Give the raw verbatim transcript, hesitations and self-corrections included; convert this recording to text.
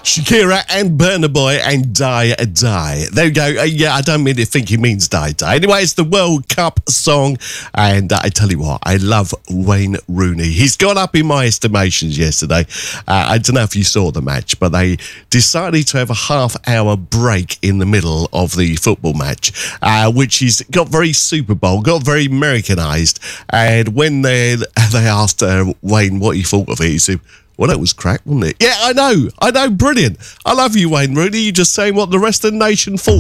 Shakira and Burna Boy and Die Die. There we go. Uh, yeah, I don't mean to think he means Die Die. Anyway, it's the World Cup song. And uh, I tell you what, I love Wayne Rooney. He's gone up in my estimations yesterday. Uh, I don't know if you saw the match, but they decided to have a half-hour break in the middle of the football match, uh, which is got very Super Bowl, got very Americanized. And when they, they asked uh, Wayne what he thought of it, he said, well, that was crack, wasn't it? Yeah, I know. I know. Brilliant. I love you, Wayne Rooney. You're just saying what the rest of the nation thought.